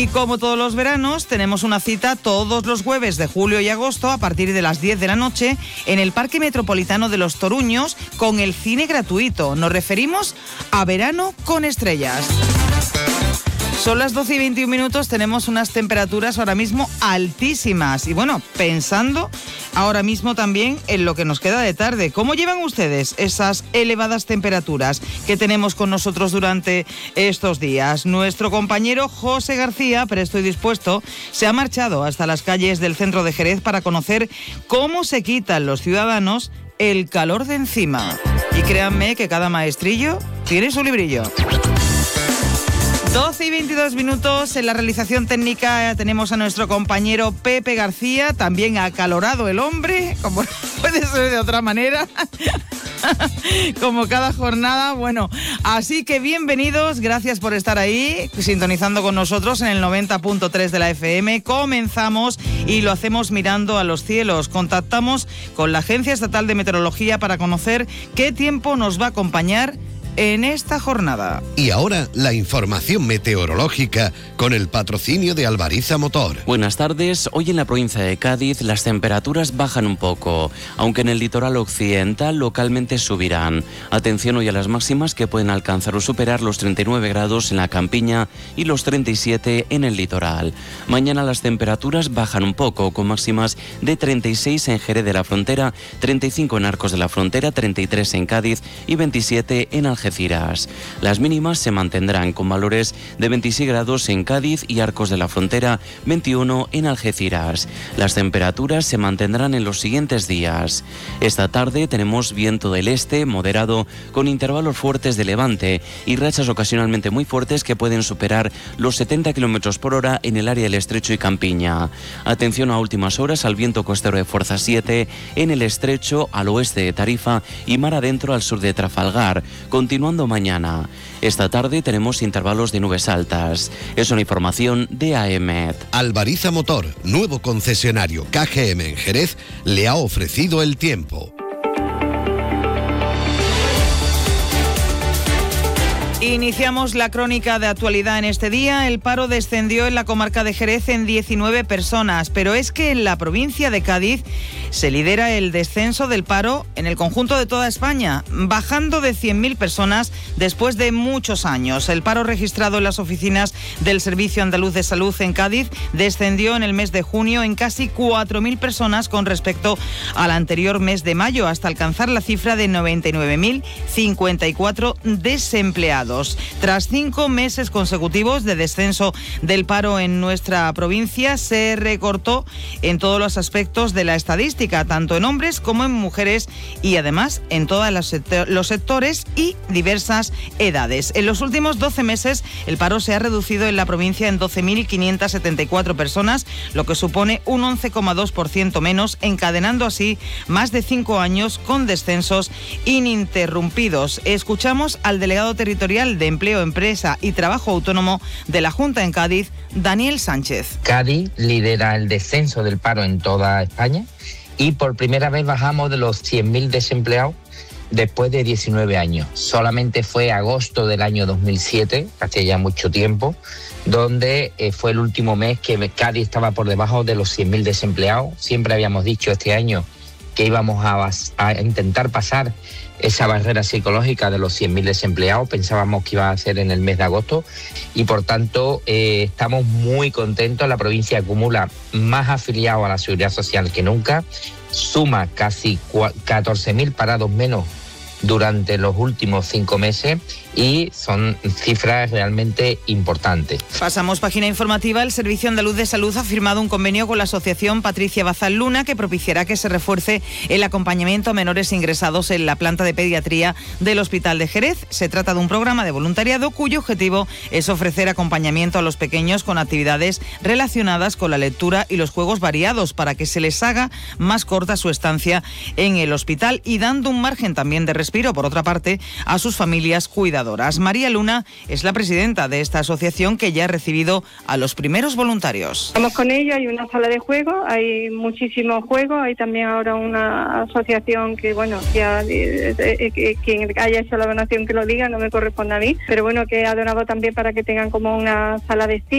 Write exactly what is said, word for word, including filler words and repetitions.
como todos los veranos, tenemos una cita todos los jueves de julio y agosto a partir de las diez de la noche en el Parque Metropolitano de los Toruños con el cine gratuito. Nos referimos a Verano con Estrellas. Son las doce y veintiún minutos, tenemos unas temperaturas ahora mismo altísimas. Y bueno, pensando ahora mismo también en lo que nos queda de tarde. ¿Cómo llevan ustedes esas elevadas temperaturas que tenemos con nosotros durante estos días? Nuestro compañero José García, presto y dispuesto, se ha marchado hasta las calles del centro de Jerez para conocer cómo se quitan los ciudadanos el calor de encima. Y créanme que cada maestrillo tiene su librillo. doce y veintidós minutos, en la realización técnica tenemos a nuestro compañero Pepe García, también acalorado el hombre, como no puede ser de otra manera, como cada jornada. Bueno, así que bienvenidos, gracias por estar ahí, sintonizando con nosotros en el noventa punto tres de la F M. Comenzamos y lo hacemos mirando a los cielos. Contactamos con la Agencia Estatal de Meteorología para conocer qué tiempo nos va a acompañar en esta jornada. Y ahora la información meteorológica con el patrocinio de Albariza Motor. Buenas tardes. Hoy en la provincia de Cádiz las temperaturas bajan un poco, aunque en el litoral occidental localmente subirán. Atención hoy a las máximas que pueden alcanzar o superar los treinta y nueve grados en la campiña y los treinta y siete en el litoral. Mañana las temperaturas bajan un poco, con máximas de treinta y seis en Jerez de la Frontera, treinta y cinco en Arcos de la Frontera, treinta y tres en Cádiz y veintisiete en Algeciras. Las mínimas se mantendrán con valores de veintiséis grados en Cádiz y Arcos de la Frontera, veintiuno en Algeciras. Las temperaturas se mantendrán en los siguientes días. Esta tarde tenemos viento del este moderado con intervalos fuertes de levante y rachas ocasionalmente muy fuertes que pueden superar los setenta kilómetros por hora en el área del Estrecho y Campiña. Atención a últimas horas al viento costero de fuerza siete en el Estrecho, al oeste de Tarifa y mar adentro al sur de Trafalgar. Continuando mañana. Esta tarde tenemos intervalos de nubes altas. Es una información de AEMET. Albariza Motor, nuevo concesionario K G M en Jerez, le ha ofrecido el tiempo. Iniciamos la crónica de actualidad en este día. El paro descendió en la comarca de Jerez en diecinueve personas, pero es que en la provincia de Cádiz se lidera el descenso del paro en el conjunto de toda España, bajando de cien mil personas después de muchos años. El paro registrado en las oficinas del Servicio Andaluz de Salud en Cádiz descendió en el mes de junio en casi cuatro mil personas con respecto al anterior mes de mayo, hasta alcanzar la cifra de noventa y nueve mil cincuenta y cuatro desempleados. Tras cinco meses consecutivos de descenso del paro en nuestra provincia, se recortó en todos los aspectos de la estadística, tanto en hombres como en mujeres y además en todos los sectores y diversas edades. En los últimos doce meses, el paro se ha reducido en la provincia en doce mil quinientas setenta y cuatro personas, lo que supone un once coma dos por ciento menos, encadenando así más de cinco años con descensos ininterrumpidos. Escuchamos al delegado territorial de Empleo, Empresa y Trabajo Autónomo de la Junta en Cádiz, Daniel Sánchez. Cádiz lidera el descenso del paro en toda España y por primera vez bajamos de los cien mil desempleados después de diecinueve años. Solamente fue agosto del año dos mil siete, hace ya mucho tiempo, donde eh, fue el último mes que Cádiz estaba por debajo de los cien mil desempleados. Siempre habíamos dicho este año que íbamos a, a intentar pasar esa barrera psicológica de los cien mil desempleados. Pensábamos que iba a ser en el mes de agosto y por tanto eh, estamos muy contentos. La provincia acumula más afiliados a la Seguridad Social que nunca, suma casi catorce mil parados menos durante los últimos cinco meses y son cifras realmente importantes. Pasamos página informativa. El Servicio Andaluz de Salud ha firmado un convenio con la Asociación Patricia Bazal Luna que propiciará que se refuerce el acompañamiento a menores ingresados en la planta de pediatría del Hospital de Jerez. Se trata de un programa de voluntariado cuyo objetivo es ofrecer acompañamiento a los pequeños con actividades relacionadas con la lectura y los juegos variados para que se les haga más corta su estancia en el hospital y dando un margen también de respiro, por otra parte, a sus familias cuidadoras. María Luna es la presidenta de esta asociación que ya ha recibido a los primeros voluntarios. Estamos con ellos, hay una sala de juego, hay muchísimos juegos, hay también ahora una asociación que, bueno, ya eh, eh, quien haya hecho la donación que lo diga, no me corresponde a mí, pero bueno, que ha donado también para que tengan como una sala de cine.